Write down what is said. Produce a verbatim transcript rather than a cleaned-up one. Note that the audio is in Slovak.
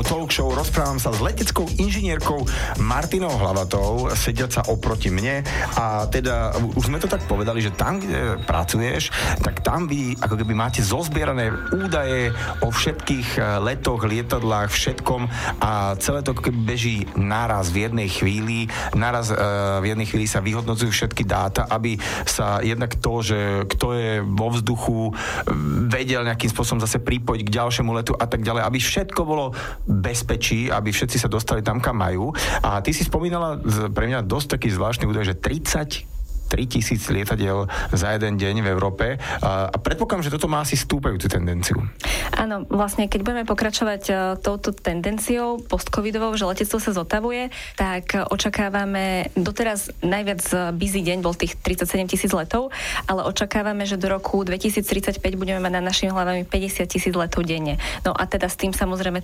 Talk Show. Rozprávam sa s leteckou inžinierkou Martinou Hlavatou, sediaca oproti mne. A teda už sme to tak povedali, že tam, kde pracuješ, tak tam vy ako keby máte zozbierané údaje o všetkých letoch, lietadlách, všetkom a celé to ako keby beží naraz v jednej chvíli. Naraz uh, v jednej chvíli sa vyhodnocujú všetky dáta, aby sa jednak to, že kto je vo vzduchu, vedel nejakým spôsobom zase pripojiť k ďalšiemu letu a tak ďalej, aby všetko bolo bezpečí, aby všetci sa dostali tam, kam majú. A ty si spomínala pre mňa dosť taký zvláštny údaj, že tridsaťtri tisíc lietadiel za jeden deň v Európe a predpokladám, že toto má asi stúpajúcu tendenciu. Áno, vlastne keď budeme pokračovať uh, touto tendenciou post-covidovou, že letectvo sa zotavuje, tak uh, očakávame, doteraz najviac uh, busy deň bol tých tridsaťsedem tisíc letov, ale očakávame, že do roku dvetisíctridsaťpäť budeme mať na našimi hlavami päťdesiat tisíc letov denne. No a teda s tým samozrejme